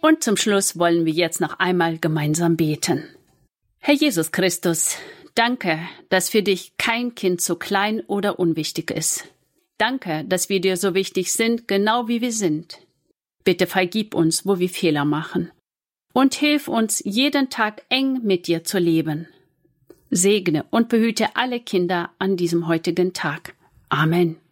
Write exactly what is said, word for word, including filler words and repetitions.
Und zum Schluss wollen wir jetzt noch einmal gemeinsam beten. Herr Jesus Christus, danke, dass für dich kein Kind zu klein oder unwichtig ist. Danke, dass wir dir so wichtig sind, genau wie wir sind. Bitte vergib uns, wo wir Fehler machen. Und hilf uns, jeden Tag eng mit dir zu leben. Segne und behüte alle Kinder an diesem heutigen Tag. Amen.